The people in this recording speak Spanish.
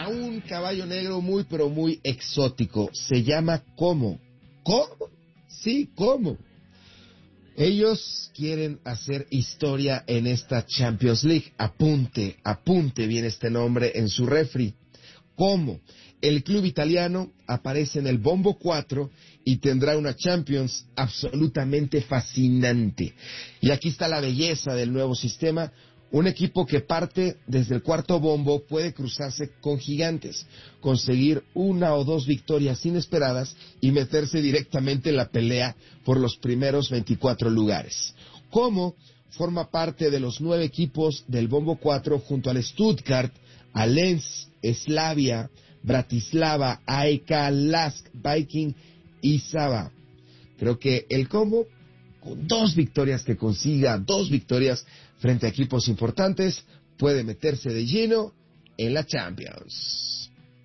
a un caballo negro muy pero muy exótico. Se llama Como. ¿Cómo? Sí, ¿cómo? Ellos quieren hacer historia en esta Champions League. Apunte bien este nombre en su refri. ¿Cómo? El club italiano aparece en el bombo 4 y tendrá una Champions absolutamente fascinante. Y aquí está la belleza del nuevo sistema. Un equipo que parte desde el cuarto bombo puede cruzarse con gigantes, conseguir una o dos victorias inesperadas y meterse directamente en la pelea por los primeros 24 lugares. ¿Cómo? Forma parte de los 9 equipos del bombo 4 junto al Stuttgart, al Lens, Slavia, Bratislava, AEK, Lask, Viking y Saba. Creo que el Como, con 2 victorias que consiga, 2 victorias frente a equipos importantes, puede meterse de lleno en la Champions.